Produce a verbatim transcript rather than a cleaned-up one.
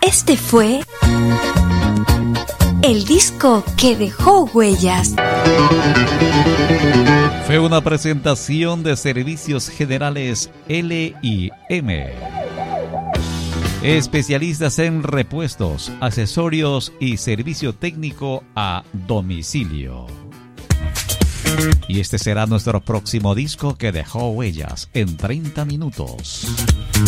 Este fue el disco que dejó huellas. Fue una presentación de Servicios Generales L I M. Especialistas en repuestos, accesorios y servicio técnico a domicilio. Y este será nuestro próximo disco que dejó huellas en treinta minutos.